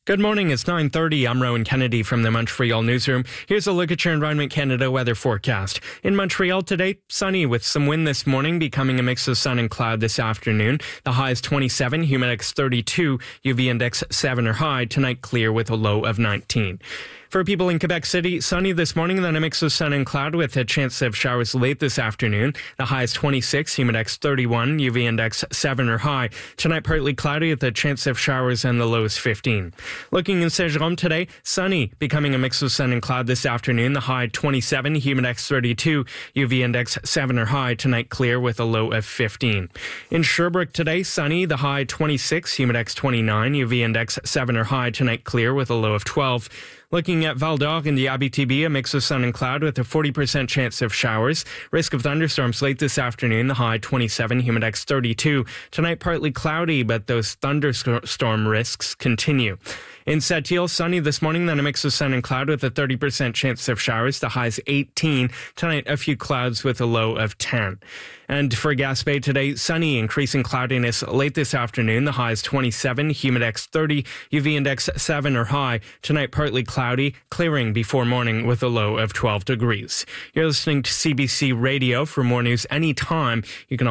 Good morning, it's 9:30. I'm Rowan Kennedy from the Montreal Newsroom. Here's a look at your Environment Canada weather forecast. In Montreal today, sunny with some wind this morning, becoming a mix of sun and cloud this afternoon. The high is 27, humidex 32, UV index 7 or high. Tonight clear with a low of 19. For people in Quebec City, sunny this morning, then a mix of sun and cloud with a chance of showers late this afternoon. The high is 26, humidex 31, UV index 7 or high. Tonight partly cloudy with a chance of showers and the low is 15. Looking in Saint-Jérôme today, sunny, becoming a mix of sun and cloud this afternoon. The high 27, humidex 32, UV index 7 or high. Tonight clear with a low of 15. In Sherbrooke today, sunny, the high 26, humidex 29, UV index 7 or high. Tonight clear with a low of 12. Looking at Val d'Or in the Abitibi, a mix of sun and cloud with a 40% chance of showers. Risk of thunderstorms late this afternoon, the high 27, humidex 32. Tonight partly cloudy, but those thunderstorm risks continue. In Sept-Îles, sunny this morning, then a mix of sun and cloud with a 30% chance of showers. The high is 18. Tonight, a few clouds with a low of 10. And for Gaspé today, sunny, increasing cloudiness late this afternoon. The high is 27, humidex 30, UV index 7 or high. Tonight, partly cloudy, clearing before morning with a low of 12 degrees. You're listening to CBC Radio. For more news anytime, you can